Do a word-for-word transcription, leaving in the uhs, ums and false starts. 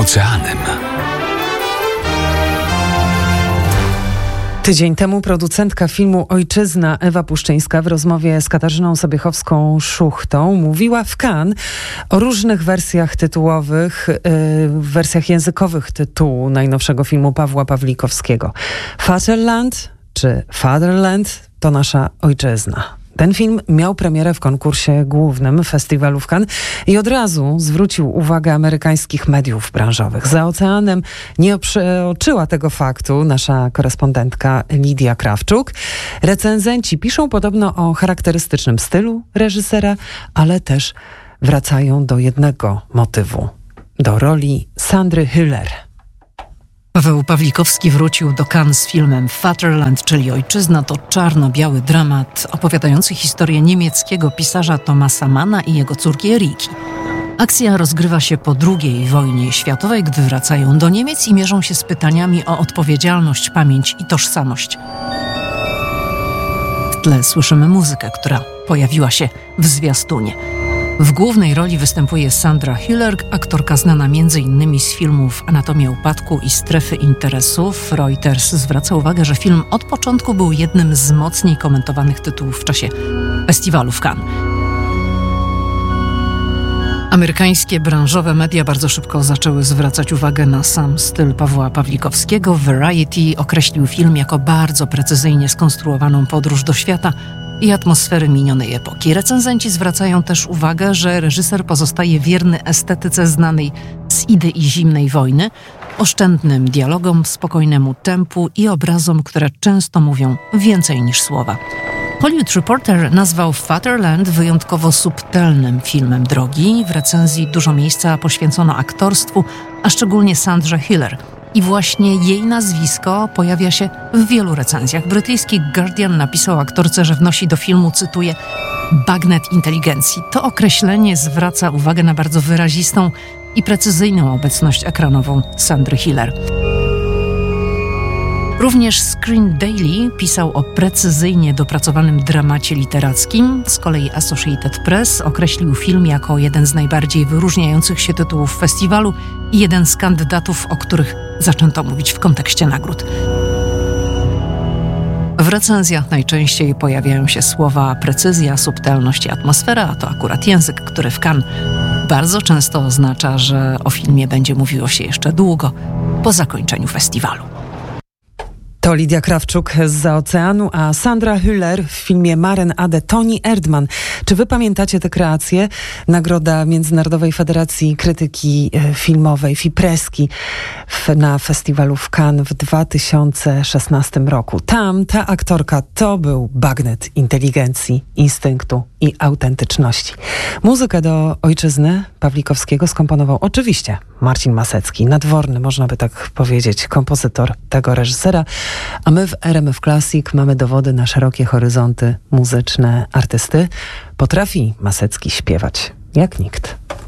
oceanem. Tydzień temu producentka filmu Ojczyzna Ewa Puszczyńska w rozmowie z Katarzyną Sobiechowską-Szuchtą mówiła w Cannes o różnych wersjach tytułowych, yy, wersjach językowych tytułu najnowszego filmu Pawła Pawlikowskiego. Vaterland czy Fatherland to nasza ojczyzna. Ten film miał premierę w konkursie głównym festiwalu w Cannes i od razu zwrócił uwagę amerykańskich mediów branżowych. Za oceanem nie przeoczyła tego faktu nasza korespondentka Lidia Krawczuk. Recenzenci piszą podobno o charakterystycznym stylu reżysera, ale też wracają do jednego motywu, do roli Sandry Hüller. Paweł Pawlikowski wrócił do Cannes z filmem Vaterland, czyli Ojczyzna. To czarno-biały dramat opowiadający historię niemieckiego pisarza Thomasa Manna i jego córki Eriki. Akcja rozgrywa się po drugiej wojnie światowej, gdy wracają do Niemiec i mierzą się z pytaniami o odpowiedzialność, pamięć i tożsamość. W tle słyszymy muzykę, która pojawiła się w zwiastunie. W głównej roli występuje Sandra Hüller, aktorka znana m.in. z filmów Anatomia upadku i Strefy interesów. Reuters zwraca uwagę, że film od początku był jednym z mocniej komentowanych tytułów w czasie festiwalu w Cannes. Amerykańskie branżowe media bardzo szybko zaczęły zwracać uwagę na sam styl Pawła Pawlikowskiego. Variety określił film jako bardzo precyzyjnie skonstruowaną podróż do świata i atmosfery minionej epoki. Recenzenci zwracają też uwagę, że reżyser pozostaje wierny estetyce znanej z idei zimnej wojny, oszczędnym dialogom, spokojnemu tempu i obrazom, które często mówią więcej niż słowa. Hollywood Reporter nazwał Vaterland wyjątkowo subtelnym filmem drogi. W recenzji dużo miejsca poświęcono aktorstwu, a szczególnie Sandrze Hüller. I właśnie jej nazwisko pojawia się w wielu recenzjach. Brytyjski Guardian napisał aktorce, że wnosi do filmu, cytuję, bagnet inteligencji. To określenie zwraca uwagę na bardzo wyrazistą i precyzyjną obecność ekranową Sandry Hüller. Również Screen Daily pisał o precyzyjnie dopracowanym dramacie literackim. Z kolei Associated Press określił film jako jeden z najbardziej wyróżniających się tytułów festiwalu i jeden z kandydatów, o których zaczęto mówić w kontekście nagród. W recenzjach najczęściej pojawiają się słowa precyzja, subtelność i atmosfera, a to akurat język, który w Cannes bardzo często oznacza, że o filmie będzie mówiło się jeszcze długo po zakończeniu festiwalu. To Lidia Krawczuk zza oceanu, a Sandra Hüller w filmie Maren Ade Toni Erdmann. Czy wy pamiętacie tę kreację? Nagroda Międzynarodowej Federacji Krytyki Filmowej, FIPRESKI, na festiwalu w Cannes w dwa tysiące szesnastym roku. Tam ta aktorka to był bagnet inteligencji, instynktu i autentyczności. Muzykę do Ojczyzny Pawlikowskiego skomponował oczywiście Marcin Masecki, nadworny, można by tak powiedzieć, kompozytor tego reżysera, a my w R M F Classic mamy dowody na szerokie horyzonty muzyczne artysty. Potrafi Masecki śpiewać jak nikt.